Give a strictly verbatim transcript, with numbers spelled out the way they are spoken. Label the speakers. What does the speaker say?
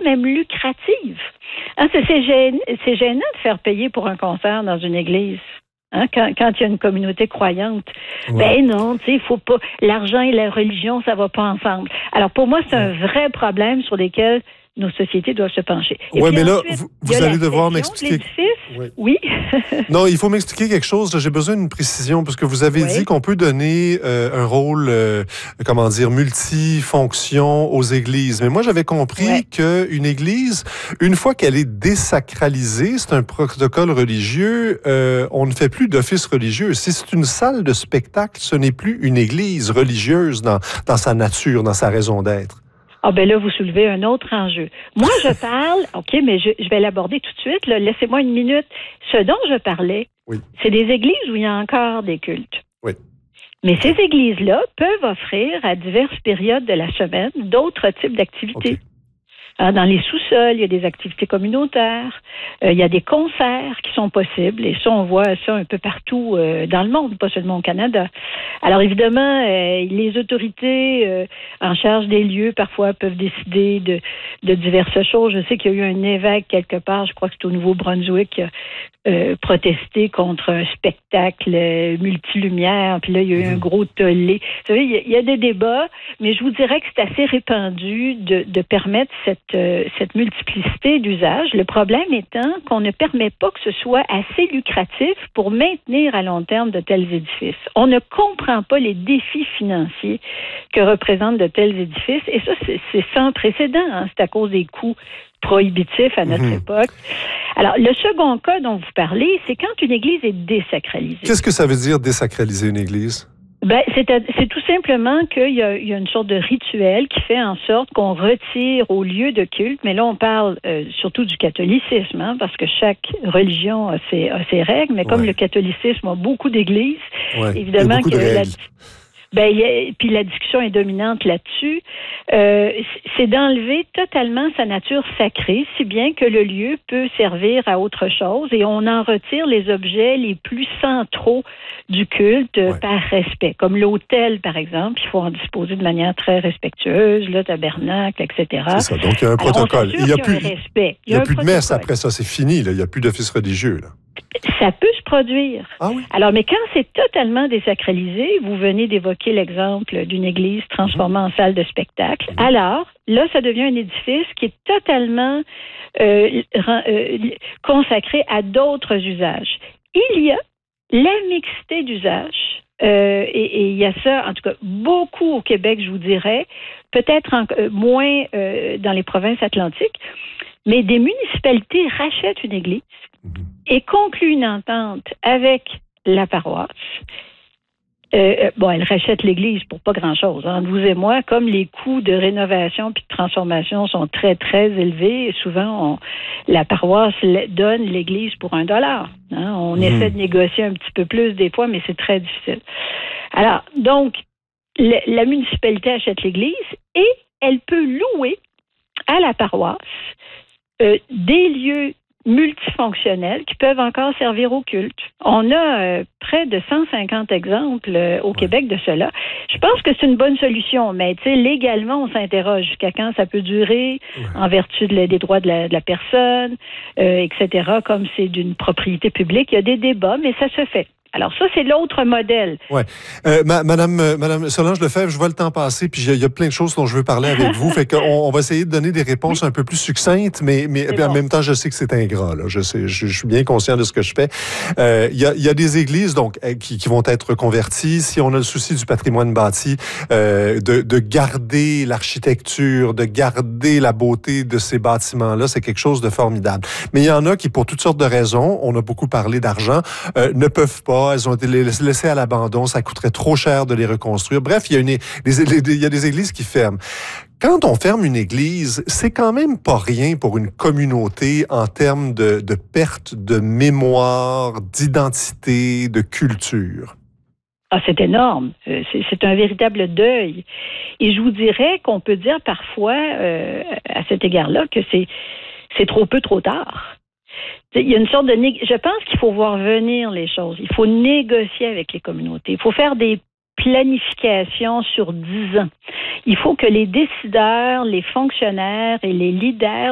Speaker 1: même lucrative. Hein, c'est, c'est, gênant, c'est gênant de faire payer pour un concert dans une église. Hein, quand, quand il y a une communauté croyante. Ouais. Ben non, tu sais, il faut pas. L'argent et la religion, ça va pas ensemble. Alors pour moi, c'est ouais. un vrai problème sur lequel nos sociétés doivent se pencher.
Speaker 2: Oui, mais là, ensuite, vous, vous allez devoir m'expliquer.
Speaker 1: Oui. oui.
Speaker 2: Non, il faut m'expliquer quelque chose. Là, j'ai besoin d'une précision parce que vous avez oui. dit qu'on peut donner euh, un rôle, euh, comment dire, multifonction aux églises. Mais moi, j'avais compris ouais. qu'une église, une fois qu'elle est désacralisée, c'est un protocole religieux, euh, on ne fait plus d'office religieux. Si c'est une salle de spectacle, ce n'est plus une église religieuse dans, dans sa nature, dans sa raison d'être.
Speaker 1: Ah ben là, vous soulevez un autre enjeu. Moi, je parle, OK, mais je, je vais l'aborder tout de suite. Là. Laissez-moi une minute. Ce dont je parlais, oui. c'est des églises où il y a encore des cultes.
Speaker 2: Oui.
Speaker 1: Mais ces églises-là peuvent offrir à diverses périodes de la semaine d'autres types d'activités. Okay. Dans les sous-sols, il y a des activités communautaires, euh, il y a des concerts qui sont possibles, et ça, on voit ça un peu partout euh, dans le monde, pas seulement au Canada. Alors, évidemment, euh, les autorités euh, en charge des lieux, parfois, peuvent décider de, de diverses choses. Je sais qu'il y a eu un évêque quelque part, je crois que c'est au Nouveau-Brunswick, qui a euh, protesté contre un spectacle euh, multilumière, puis là, il y a eu mmh. un gros tollé. Vous savez, il y, a, il y a des débats, mais je vous dirais que c'est assez répandu de, de permettre cette Euh, cette multiplicité d'usages. Le problème étant qu'on ne permet pas que ce soit assez lucratif pour maintenir à long terme de tels édifices. On ne comprend pas les défis financiers que représentent de tels édifices, et ça, c'est, c'est sans précédent. Hein. C'est à cause des coûts prohibitifs à notre mmh. époque. Alors, le second cas dont vous parlez, c'est quand une église est désacralisée.
Speaker 2: Qu'est-ce que ça veut dire, désacraliser une église?
Speaker 1: Ben, c'est, c'est tout simplement qu'il y a, il y a une sorte de rituel qui fait en sorte qu'on retire au lieu de culte, mais là on parle euh, surtout du catholicisme, hein, parce que chaque religion a ses, a ses règles, mais comme ouais. le catholicisme a beaucoup d'églises,
Speaker 2: ouais.
Speaker 1: évidemment
Speaker 2: que
Speaker 1: la, ben, y a, puis la discussion est dominante là-dessus, euh, c'est d'enlever totalement sa nature sacrée, si bien que le lieu peut servir à autre chose, et on en retire les objets les plus centraux du culte ouais. par respect. Comme l'autel, par exemple, il faut en disposer de manière très respectueuse, le tabernacle, et cetera.
Speaker 2: C'est ça, donc il y a un protocole.
Speaker 1: Alors, il n'y a, plus,
Speaker 2: respect. Il y a, il y a plus de messe après ça, c'est fini, là. Il n'y a plus d'office religieux. Là.
Speaker 1: Ça peut se produire.
Speaker 2: Ah oui?
Speaker 1: Alors, mais quand c'est totalement désacralisé, vous venez d'évoquer l'exemple d'une église transformée mmh. en salle de spectacle, mmh. alors, là, ça devient un édifice qui est totalement euh, euh, consacré à d'autres usages. Il y a la mixité d'usages, euh, et il y a ça, en tout cas, beaucoup au Québec, je vous dirais, peut-être en, euh, moins euh, dans les provinces atlantiques, mais des municipalités rachètent une église et concluent une entente avec la paroisse. Euh, bon, elle rachète l'église pour pas grand-chose. Entre vous et moi, comme les coûts de rénovation puis de transformation sont très, très élevés, souvent, on, la paroisse donne l'église pour un dollar. Hein? On mmh. essaie de négocier un petit peu plus des fois, mais c'est très difficile. Alors, donc, le, la municipalité achète l'église et elle peut louer à la paroisse euh, des lieux multifonctionnels qui peuvent encore servir au culte. On a euh, près de cent cinquante exemples euh, au ouais. Québec de cela. Je pense que c'est une bonne solution, mais tu sais, légalement, on s'interroge jusqu'à quand ça peut durer, ouais. en vertu de la, des droits de la, de la personne, euh, et cetera. Comme c'est d'une propriété publique, il y a des débats, mais ça se fait. Alors ça, c'est l'autre modèle.
Speaker 2: Oui. Euh, ma, Madame, euh, Madame Solange Lefebvre, je vois le temps passer, puis il y, y a plein de choses dont je veux parler avec vous. Fait qu'on on va essayer de donner des réponses oui. un peu plus succinctes, mais, mais bon. En même temps, je sais que c'est ingrat. Là. Je, sais, je, je suis bien conscient de ce que je fais. Il euh, y, a, y a des églises donc qui, qui vont être reconverties. Si on a le souci du patrimoine bâti, euh, de, de garder l'architecture, de garder la beauté de ces bâtiments-là, c'est quelque chose de formidable. Mais il y en a qui, pour toutes sortes de raisons, on a beaucoup parlé d'argent, euh, ne peuvent pas. Elles ont été laissées à l'abandon. Ça coûterait trop cher de les reconstruire. Bref, il y a, une, des, il y a des églises qui ferment. Quand on ferme une église, c'est quand même pas rien pour une communauté en termes de, de perte de mémoire, d'identité, de culture.
Speaker 1: Ah, c'est énorme. C'est, c'est un véritable deuil. Et je vous dirais qu'on peut dire parfois, euh, à cet égard-là, que c'est, c'est trop peu, trop tard. Il y a une sorte de... Né... Je pense qu'il faut voir venir les choses. Il faut négocier avec les communautés. Il faut faire des planifications sur dix ans. Il faut que les décideurs, les fonctionnaires et les leaders